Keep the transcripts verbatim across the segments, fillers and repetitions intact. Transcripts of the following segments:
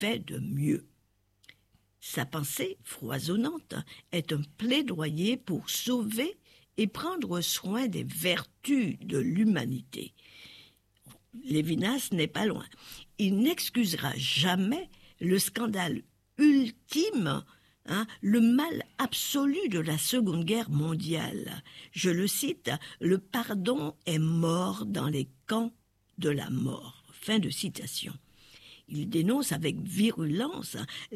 fait de mieux. Sa pensée foisonnante est un plaidoyer pour sauver et prendre soin des vertus de l'humanité. Lévinas n'est pas loin. Il n'excusera jamais le scandale ultime, hein, le mal absolu de la Seconde Guerre mondiale. Je le cite, « Le pardon est mort dans les camps de la mort ». Fin de citation. Il dénonce avec virulence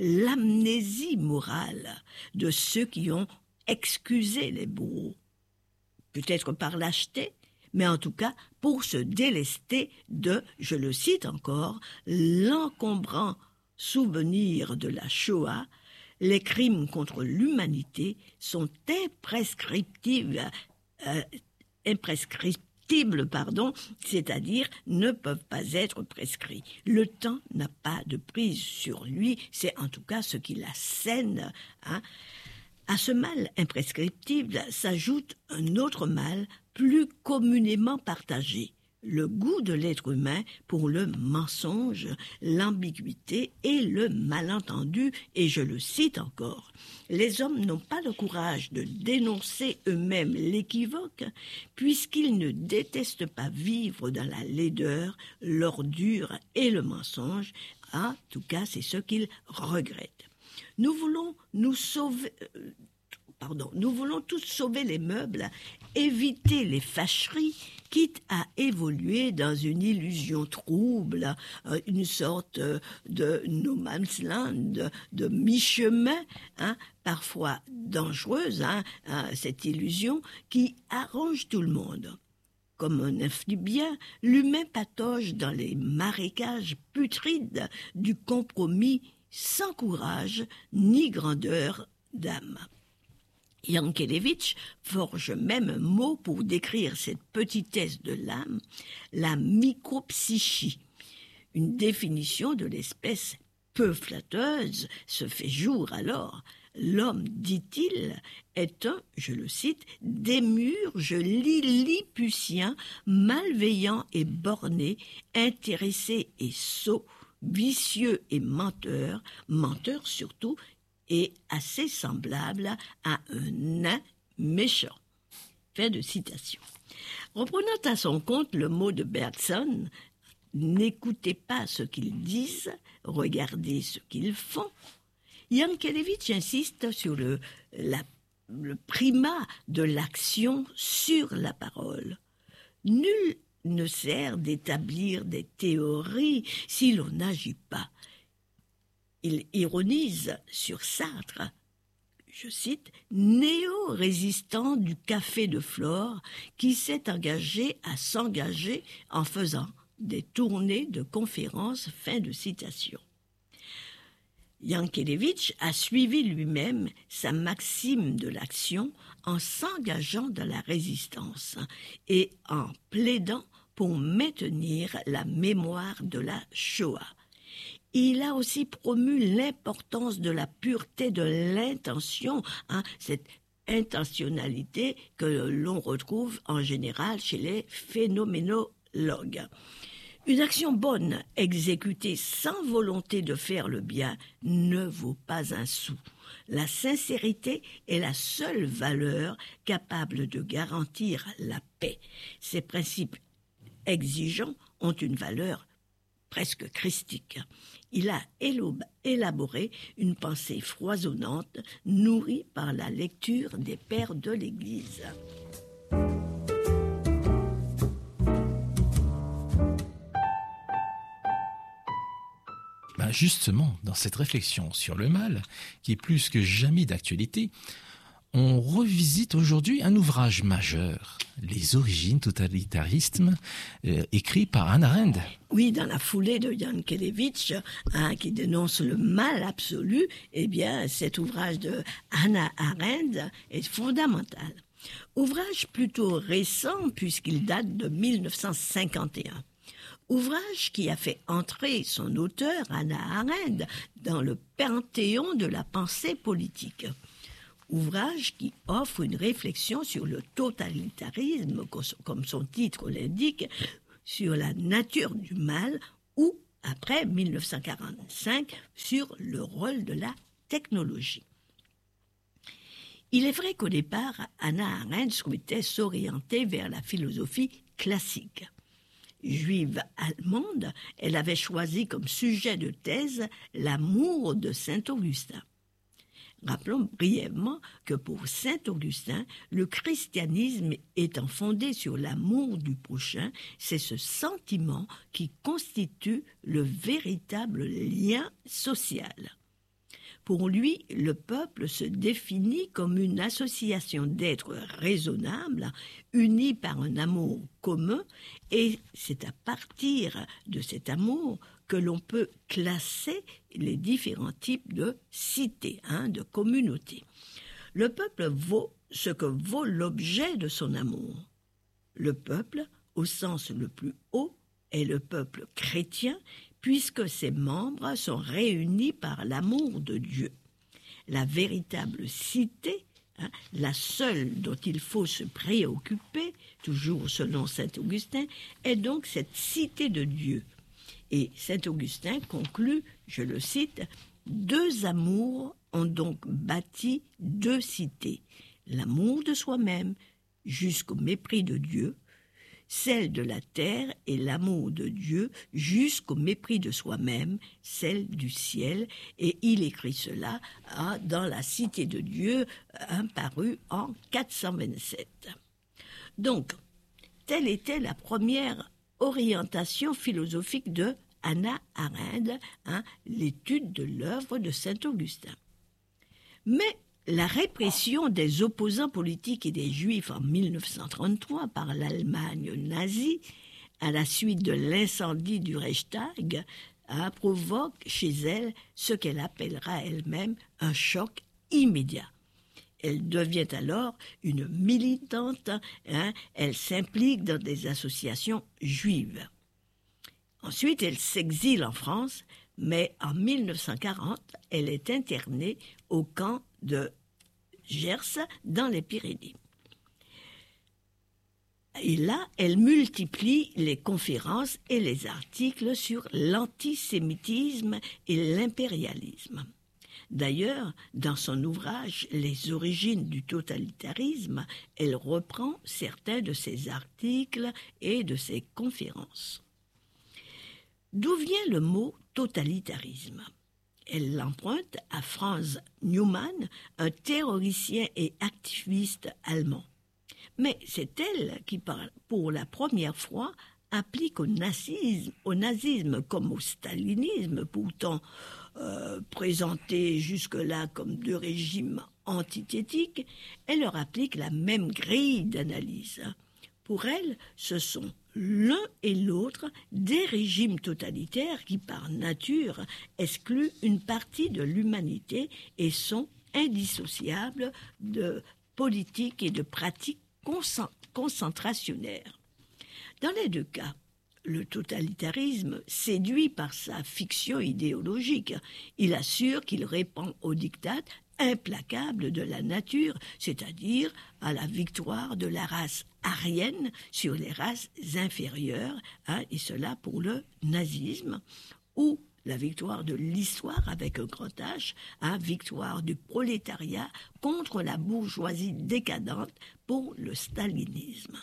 l'amnésie morale de ceux qui ont excusé les bourreaux. Peut-être par lâcheté, mais en tout cas pour se délester de, je le cite encore, l'encombrant souvenir de la Shoah. Les crimes contre l'humanité sont imprescriptibles, euh, imprescriptibles pardon, c'est-à-dire ne peuvent pas être prescrits. Le temps n'a pas de prise sur lui, c'est en tout cas ce qui l'assène. Hein. À ce mal imprescriptible s'ajoute un autre mal plus communément partagé, le goût de l'être humain pour le mensonge, l'ambiguïté et le malentendu, et je le cite encore. Les hommes n'ont pas le courage de dénoncer eux-mêmes l'équivoque, puisqu'ils ne détestent pas vivre dans la laideur, l'ordure et le mensonge. En tout cas, c'est ce qu'ils regrettent. Nous voulons nous sauver... Euh, Pardon, nous voulons tous sauver les meubles, éviter les fâcheries, quitte à évoluer dans une illusion trouble, une sorte de no man's land, de, de mi-chemin, hein, parfois dangereuse, hein, hein, cette illusion qui arrange tout le monde. Comme un amphibien, l'humain patauge dans les marécages putrides du compromis sans courage ni grandeur d'âme. Yankelevitch forge même un mot pour décrire cette petitesse de l'âme, la micropsychie. Une définition de l'espèce peu flatteuse se fait jour alors. L'homme, dit-il, est un, je le cite, démiurge lilliputien, malveillant et borné, intéressé et sot, vicieux et menteur, menteur surtout, et assez semblable à un nain méchant. Fin de citation. Reprenant à son compte le mot de Bergson, « N'écoutez pas ce qu'ils disent, regardez ce qu'ils font », Yankelevitch insiste sur le, la, le primat de l'action sur la parole. Nul ne sert d'établir des théories si l'on n'agit pas. Il ironise sur Sartre, je cite, « néo-résistant du café de Flore qui s'est engagé à s'engager en faisant des tournées de conférences », fin de citation. Yankelevitch a suivi lui-même sa maxime de l'action en s'engageant dans la résistance et en plaidant pour maintenir la mémoire de la Shoah. Il a aussi promu l'importance de la pureté de l'intention, hein, cette intentionnalité que l'on retrouve en général chez les phénoménologues. Une action bonne, exécutée sans volonté de faire le bien, ne vaut pas un sou. La sincérité est la seule valeur capable de garantir la paix. Ces principes exigeants ont une valeur presque christique. Il a élaboré une pensée foisonnante, nourrie par la lecture des pères de l'Église. Ben justement, dans cette réflexion sur le mal, qui est plus que jamais d'actualité, on revisite aujourd'hui un ouvrage majeur, Les origines totalitarisme, euh, écrit par Hannah Arendt. Oui, dans la foulée de Yankelevitch, hein, qui dénonce le mal absolu, eh bien, cet ouvrage de Hannah Arendt est fondamental. Ouvrage plutôt récent puisqu'il date de mille neuf cent cinquante et un. Ouvrage qui a fait entrer son auteur, Hannah Arendt, dans le panthéon de la pensée politique. Ouvrage qui offre une réflexion sur le totalitarisme, comme son titre l'indique, sur la nature du mal ou après mille neuf cent quarante-cinq, sur le rôle de la technologie. Il est vrai qu'au départ, Hannah Arendt souhaitait s'orienter vers la philosophie classique. Juive allemande, elle avait choisi comme sujet de thèse l'amour de Saint-Augustin. Rappelons brièvement que pour Saint-Augustin, le christianisme étant fondé sur l'amour du prochain, c'est ce sentiment qui constitue le véritable lien social. Pour lui, le peuple se définit comme une association d'êtres raisonnables, unis par un amour commun, et c'est à partir de cet amour que l'on peut classer les différents types de cités, hein, de communautés. Le peuple vaut ce que vaut l'objet de son amour. Le peuple, au sens le plus haut, est le peuple chrétien, puisque ses membres sont réunis par l'amour de Dieu. La véritable cité, hein, la seule dont il faut se préoccuper, toujours selon saint Augustin, est donc cette cité de Dieu. Et saint Augustin conclut, je le cite, « Deux amours ont donc bâti deux cités, l'amour de soi-même jusqu'au mépris de Dieu, celle de la terre et l'amour de Dieu jusqu'au mépris de soi-même, celle du ciel. » Et il écrit cela hein, dans la Cité de Dieu, hein, paru en quatre cent vingt-sept. Donc, telle était la première orientation philosophique de Hannah Arendt, hein, l'étude de l'œuvre de saint Augustin. Mais la répression des opposants politiques et des Juifs en mille neuf cent trente-trois par l'Allemagne nazie, à la suite de l'incendie du Reichstag, hein, provoque chez elle ce qu'elle appellera elle-même un choc immédiat. Elle devient alors une militante, hein, elle s'implique dans des associations juives. Ensuite, elle s'exile en France, mais en mille neuf cent quarante, elle est internée au camp de Gers, dans les Pyrénées. Et là, elle multiplie les conférences et les articles sur l'antisémitisme et l'impérialisme. D'ailleurs, dans son ouvrage « Les origines du totalitarisme », elle reprend certains de ses articles et de ses conférences. D'où vient le mot « totalitarisme » ? Elle l'emprunte à Franz Neumann, un théoricien et activiste allemand. Mais c'est elle qui, pour la première fois, applique au nazisme, au nazisme comme au stalinisme, pourtant euh, présentés jusque-là comme deux régimes antithétiques, elle leur applique la même grille d'analyse. Pour elle, ce sont l'un et l'autre des régimes totalitaires qui, par nature, excluent une partie de l'humanité et sont indissociables de politiques et de pratiques concentrationnaires. Dans les deux cas, le totalitarisme séduit par sa fiction idéologique. Il assure qu'il répond aux diktats implacable de la nature, c'est-à-dire à la victoire de la race aryenne sur les races inférieures, hein, et cela pour le nazisme, ou la victoire de l'histoire avec un grand H, hein, victoire du prolétariat contre la bourgeoisie décadente pour le stalinisme.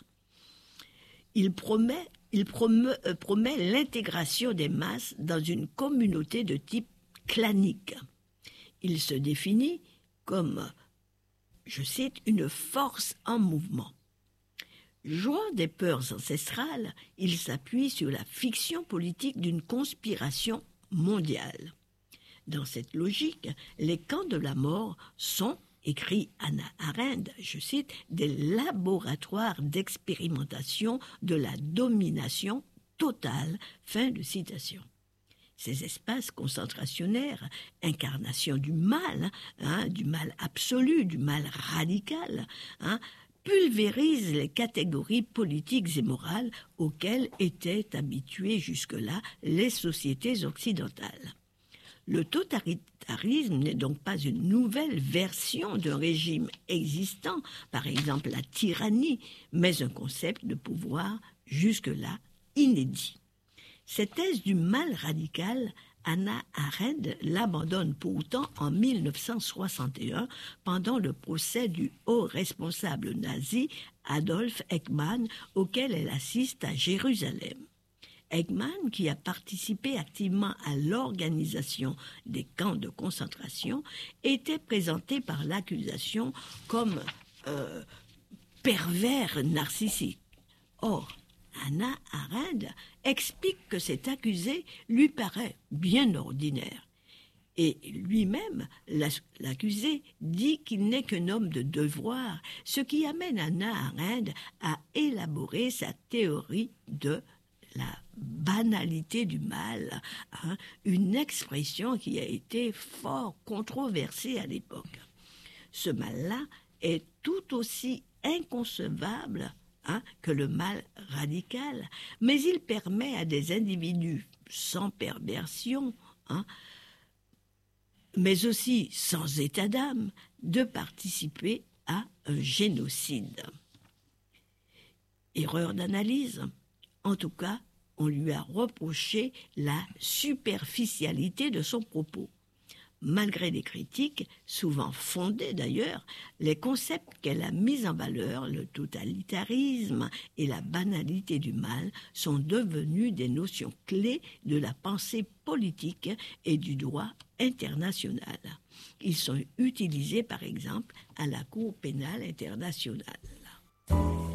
Il promet, il promeut, euh, promet l'intégration des masses dans une communauté de type clanique. Il se définit comme, je cite, une force en mouvement. Jouant des peurs ancestrales, il s'appuie sur la fiction politique d'une conspiration mondiale. Dans cette logique, les camps de la mort sont, écrit Hannah Arendt, je cite, des laboratoires d'expérimentation de la domination totale. Fin de citation. Ces espaces concentrationnaires, incarnation du mal, hein, du mal absolu, du mal radical, hein, pulvérisent les catégories politiques et morales auxquelles étaient habituées jusque-là les sociétés occidentales. Le totalitarisme n'est donc pas une nouvelle version d'un régime existant, par exemple la tyrannie, mais un concept de pouvoir jusque-là inédit. Cette thèse du mal radical, Hannah Arendt l'abandonne pourtant en mille neuf cent soixante et un pendant le procès du haut responsable nazi Adolf Eichmann auquel elle assiste à Jérusalem. Eichmann, qui a participé activement à l'organisation des camps de concentration, était présenté par l'accusation comme euh, pervers narcissique. Or, Hannah Arendt explique que cet accusé lui paraît bien ordinaire. Et lui-même, l'accusé, dit qu'il n'est qu'un homme de devoir, ce qui amène Hannah Arendt à élaborer sa théorie de la banalité du mal, hein, une expression qui a été fort controversée à l'époque. Ce mal-là est tout aussi inconcevable hein, que le mal radical, mais il permet à des individus sans perversion, hein, mais aussi sans état d'âme, de participer à un génocide. Erreur d'analyse. En tout cas, on lui a reproché la superficialité de son propos. Malgré des critiques, souvent fondées d'ailleurs, les concepts qu'elle a mis en valeur, le totalitarisme et la banalité du mal, sont devenus des notions clés de la pensée politique et du droit international. Ils sont utilisés par exemple à la Cour pénale internationale.